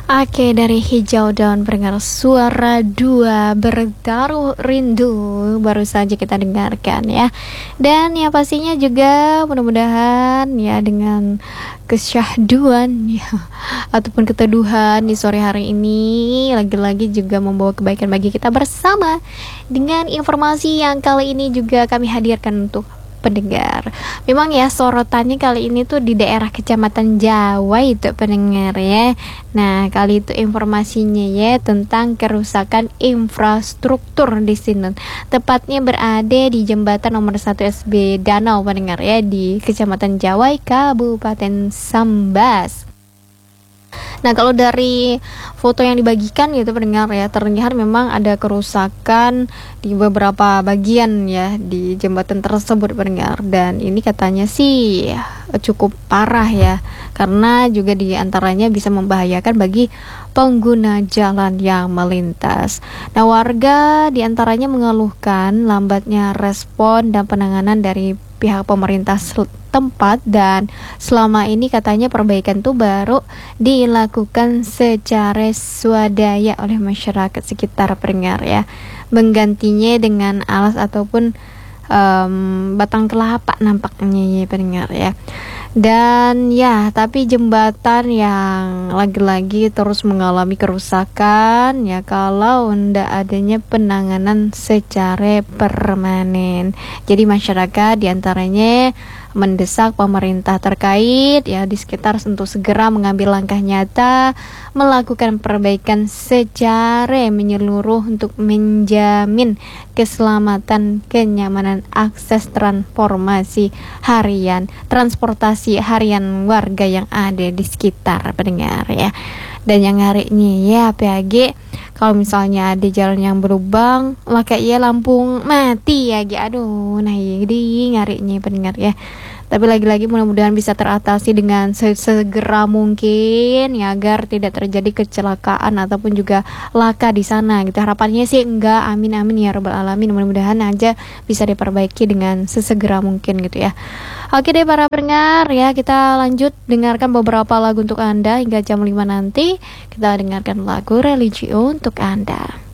Oke, dari Hijau Daun Pendengar Suara Dua Bertaruh Rindu baru saja kita dengarkan ya. Dan ya pastinya juga mudah-mudahan ya dengan kesyahduan ya ataupun keteduhan di sore hari ini lagi-lagi juga membawa kebaikan bagi kita bersama dengan informasi yang kali ini juga kami hadirkan untuk pendengar. Memang ya sorotannya kali ini tuh di daerah Kecamatan Jawa itu pendengar ya. Nah, kali itu informasinya ya tentang kerusakan infrastruktur di sini. Tepatnya berada di jembatan nomor 1 SB Danau pendengar ya di Kecamatan Jawa, Kabupaten Sambas. Nah, kalau dari foto yang dibagikan gitu pendengar ya, terlihat memang ada kerusakan di beberapa bagian ya di jembatan tersebut pendengar, dan ini katanya sih cukup parah ya, karena juga di antaranya bisa membahayakan bagi pengguna jalan yang melintas. Nah, warga di antaranya mengeluhkan lambatnya respon dan penanganan dari pihak pemerintah tempat, dan selama ini katanya perbaikan tuh baru dilakukan secara swadaya oleh masyarakat sekitar pendengar ya, menggantinya dengan alas ataupun batang kelapa nampaknya ya pendengar ya. Dan ya, tapi jembatan yang lagi-lagi terus mengalami kerusakan ya kalau tidak adanya penanganan secara permanen. Jadi masyarakat diantaranya mendesak pemerintah terkait ya di sekitar untuk segera mengambil langkah nyata melakukan perbaikan secara menyeluruh untuk menjamin keselamatan, kenyamanan akses transportasi harian warga yang ada di sekitar pendengar ya. Dan yang ngarinya ya PAG, kalau misalnya ada jalan yang berlubang maka ia lampung mati ya, aduh, nah jadi ngarinya pendengar ya. Tapi lagi-lagi mudah-mudahan bisa teratasi dengan segera mungkin ya, agar tidak terjadi kecelakaan ataupun juga laka di sana gitu. Harapannya sih enggak, amin amin ya rabbal alamin. Mudah-mudahan aja bisa diperbaiki dengan sesegera mungkin gitu ya. Oke deh para pendengar ya, kita lanjut dengarkan beberapa lagu untuk Anda hingga jam 5 nanti. Kita dengarkan lagu religi untuk Anda.